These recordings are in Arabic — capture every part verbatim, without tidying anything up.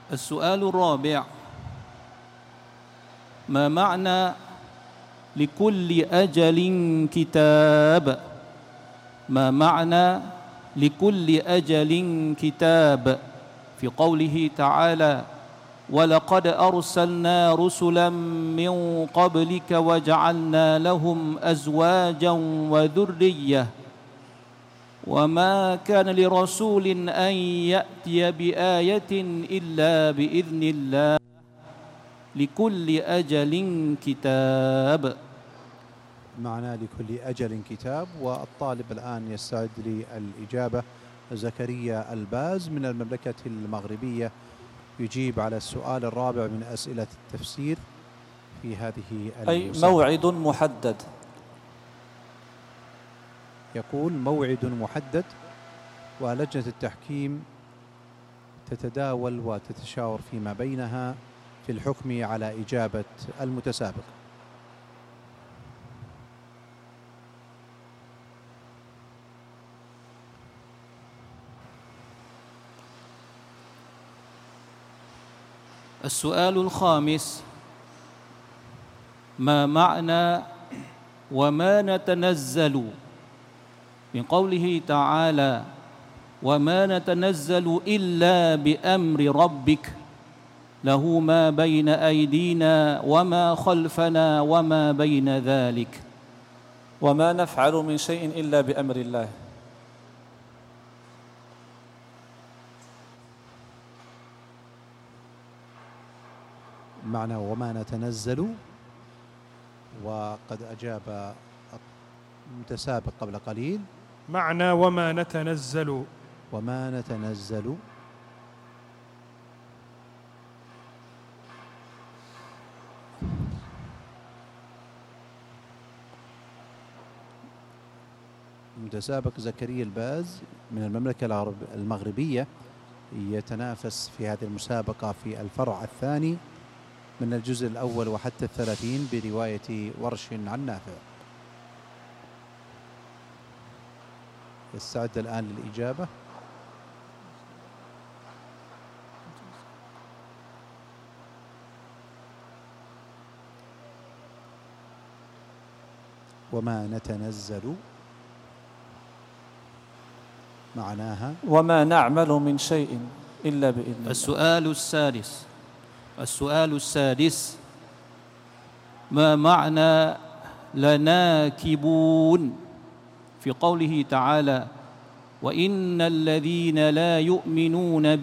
السؤال الرابع: ما معنى لكل أجل كتاب؟ ما معنى لكل أجل كتاب في قوله تعالى: ولقد أرسلنا رسلا من قبلك وجعلنا لهم أزواجا وذرية وما كان لرسول أن يأتي بآية إلا بإذن الله لكل أجل كتاب. معنى لكل أجل كتاب. والطالب الآن يستعد للإجابة. زكريا الباز من المملكة المغربية يجيب على السؤال الرابع من أسئلة التفسير في هذه أي المسابقة. موعد محدد. يقول موعد محدد، ولجنة التحكيم تتداول وتتشاور فيما بينها في الحكم على إجابة المتسابق. السؤال الخامس: ما معنى وما نتنزل من قوله تعالى: وما نتنزل إلا بأمر ربك له ما بين أيدينا وما خلفنا وما بين ذلك. وما نفعل من شيء إلا بأمر الله. معنى وما نتنزل، وقد أجاب المتسابق قبل قليل. معنى وما نتنزل. وما نتنزل المتسابق زكريا الباز من المملكة المغربية يتنافس في هذه المسابقة في الفرع الثاني من الجزء الأول وحتى الثلاثين برواية ورش عن نافع. يستعد الآن للإجابة. وما نتنزل معناها وما نعمل من شيء إلا بإذن الله. السؤال السادس السؤال السادس: ما معنى لناكبون في قوله تعالى: وإن الذين لا يؤمنون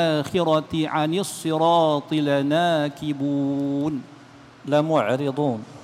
بالآخرة عن الصراط لناكبون؟ لمعرضون.